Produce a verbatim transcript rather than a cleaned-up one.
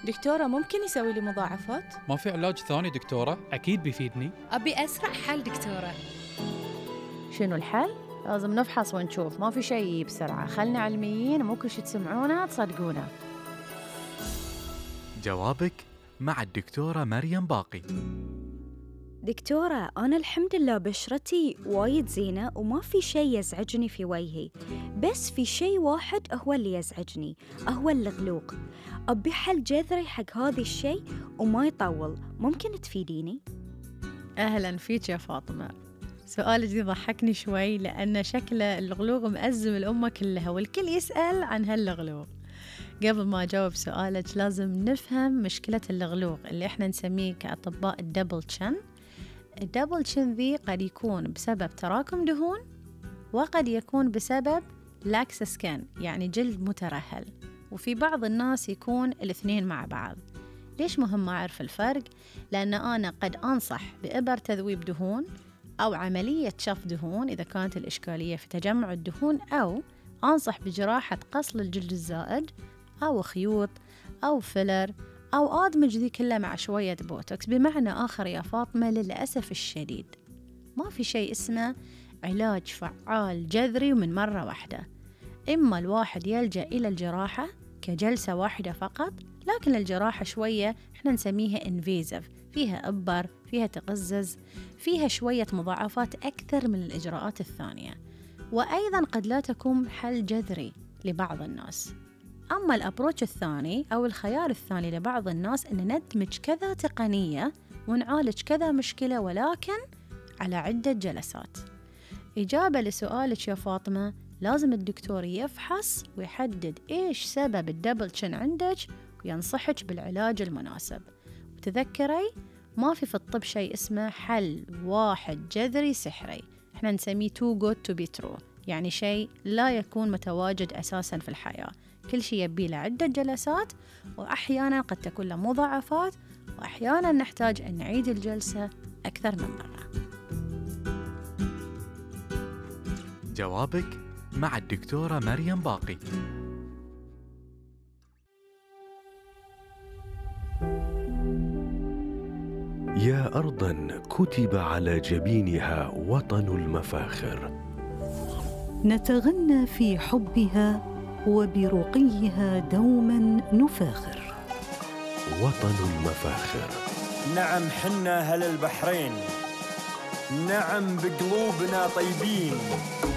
دكتورة ممكن يسوي لي مضاعفات؟ ما في علاج ثاني دكتورة؟ أكيد بيفيدني. أبي أسرع حل دكتورة. شنو الحل؟ لازم نفحص ونشوف، ما في شيء بسرعة. خلنا علميين، مو كل شي تسمعونه تصدقونه. جوابك مع الدكتورة مريم باقي. دكتورة، أنا الحمد لله بشرتي وايد زينة وما في شيء يزعجني في وجهي، بس في شيء واحد هو اللي يزعجني، هو الغلوق. أبي حل جذري حق هذا الشيء وما يطول، ممكن تفيديني؟ أهلاً فيك يا فاطمة. سؤالك دي ضحكني شوي، لأن شكل الغلوق مأزم الأمة كلها والكل يسأل عن هالغلوق. قبل ما أجاوب سؤالك لازم نفهم مشكلة الغلوق اللي إحنا نسميه كأطباء الدبل تشن. الدبل تشن ذي قد يكون بسبب تراكم دهون، وقد يكون بسبب لاكس سكين يعني جلد مترهل، وفي بعض الناس يكون الاثنين مع بعض. ليش مهم أعرف الفرق؟ لأن أنا قد أنصح بإبر تذويب دهون أو عملية شف دهون إذا كانت الإشكالية في تجمع الدهون، أو أنصح بجراحة قص الجلد الزائد أو خيوط أو فيلر أو أدمج ذي كلها مع شوية بوتوكس. بمعنى آخر يا فاطمة، للأسف الشديد ما في شيء اسمه علاج فعال جذري ومن مرة واحدة. إما الواحد يلجأ إلى الجراحة كجلسة واحدة فقط، لكن الجراحة شوية إحنا نسميها انفيزيف، فيها إبر، فيها تقزز، فيها شوية مضاعفات أكثر من الإجراءات الثانية، وأيضا قد لا تكون حل جذري لبعض الناس. أما الأبروتش الثاني أو الخيار الثاني لبعض الناس أن ندمج كذا تقنية ونعالج كذا مشكلة، ولكن على عدة جلسات. إجابة لسؤالك يا فاطمة، لازم الدكتور يفحص ويحدد إيش سبب الدبل تشن عندك وينصحك بالعلاج المناسب. وتذكري ما في في الطب شيء اسمه حل واحد جذري سحري، احنا نسميه too good to be true، يعني شيء لا يكون متواجد أساساً في الحياة. كل شيء يبي له عدة جلسات، وأحياناً قد تكون له مضاعفات، وأحياناً نحتاج أن نعيد الجلسة أكثر من مرة. جوابك مع الدكتورة مريم باقي. يا أرضاً كتب على جبينها وطن المفاخر، نتغنى في حبها وبرقيها دوما نفاخر. وطن المفاخر. نعم حنا أهل البحرين، نعم بقلوبنا طيبين.